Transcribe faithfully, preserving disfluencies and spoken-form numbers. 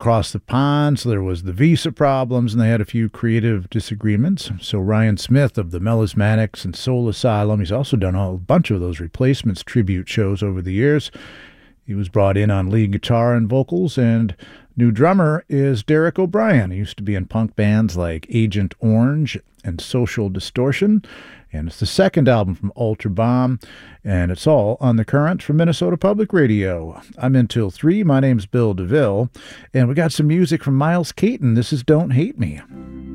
across the pond, so there was the visa problems, and they had a few creative disagreements. So Ryan Smith of the Melismatics and Soul Asylum, he's also done a bunch of those Replacements tribute shows over the years. He was brought in on lead guitar and vocals, and new drummer is Derek O'Brien. He used to be in punk bands like Agent Orange and Social Distortion, and it's the second album from Ultra Bomb, and it's all on The Current from Minnesota Public Radio. I'm in till three. My name's Bill DeVille, and we got some music from Miles Caton. This is Don't Hate Me.